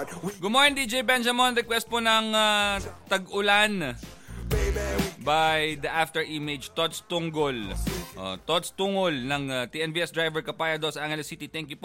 Good morning, DJ Benjamin. Request po ng Tag-Ulan by the After Image, Tots Tunggol. Tots Tungol ng TNVS driver Kapaya Dos Angeles City. Thank you po.